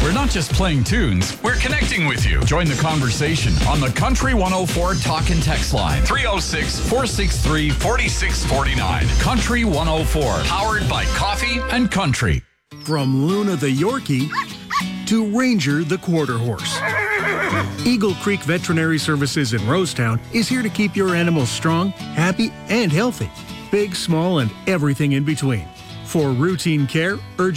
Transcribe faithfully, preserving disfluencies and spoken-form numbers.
We're not just playing tunes, we're connecting with you. Join the conversation on the Country one oh four Talk and Text line. three oh six, four six three, four six four nine. Country one oh four. Powered by Coffee and Country. From Luna the Yorkie to Ranger the Quarter Horse, Eagle Creek Veterinary Services in Rosetown is here to keep your animals strong, happy, and healthy. Big, small, and everything in between. For routine care, urgent